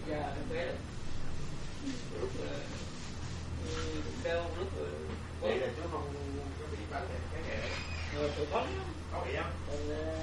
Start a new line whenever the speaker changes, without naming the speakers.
già em bé lúc đeo lúc
vậy là chú không có bị bệnh cái này
tôi có
bị không?